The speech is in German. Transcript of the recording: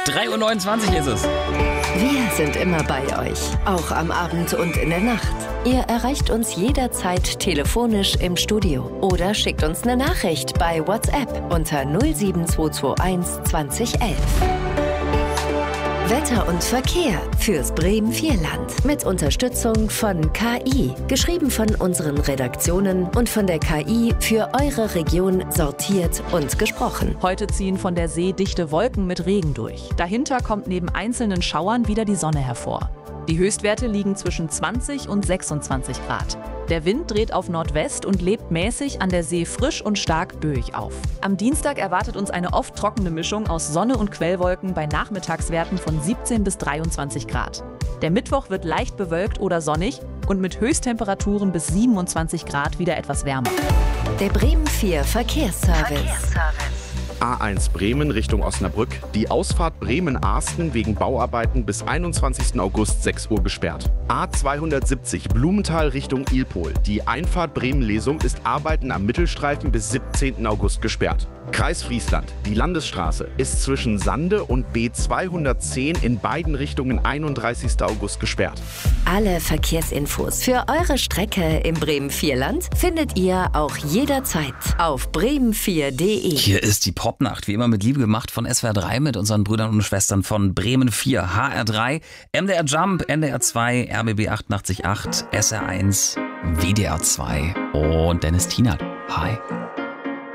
3:29 Uhr ist es. Wir sind immer bei euch, auch am Abend und in der Nacht. Ihr erreicht uns jederzeit telefonisch im Studio oder schickt uns eine Nachricht bei WhatsApp unter 07221 2011. Wetter und Verkehr fürs Bremen-Vierland mit Unterstützung von KI. Geschrieben von unseren Redaktionen und von der KI für eure Region sortiert und gesprochen. Heute ziehen von der See dichte Wolken mit Regen durch. Dahinter kommt neben einzelnen Schauern wieder die Sonne hervor. Die Höchstwerte liegen zwischen 20 und 26 Grad. Der Wind dreht auf Nordwest und lebt mäßig an der See frisch und stark böig auf. Am Dienstag erwartet uns eine oft trockene Mischung aus Sonne und Quellwolken bei Nachmittagswerten von 17 bis 23 Grad. Der Mittwoch wird leicht bewölkt oder sonnig und mit Höchsttemperaturen bis 27 Grad wieder etwas wärmer. Der Bremen 4 Verkehrsservice. A1 Bremen Richtung Osnabrück. Die Ausfahrt Bremen-Arsten wegen Bauarbeiten bis 21. August 6 Uhr gesperrt. A270 Blumenthal Richtung Ilpol. Die Einfahrt Bremen-Lesung ist Arbeiten am Mittelstreifen bis 17. August gesperrt. Kreis Friesland. Die Landesstraße ist zwischen Sande und B210 in beiden Richtungen 31. August gesperrt. Alle Verkehrsinfos für eure Strecke im Bremen-Vierland findet ihr auch jederzeit auf bremen4.de. Hier ist die Popnacht, wie immer mit Liebe gemacht von SWR 3 mit unseren Brüdern und Schwestern von Bremen 4, HR 3, MDR Jump, NDR 2, RBB 88.8, SR 1, WDR 2 und Dennis Tienert. Hi.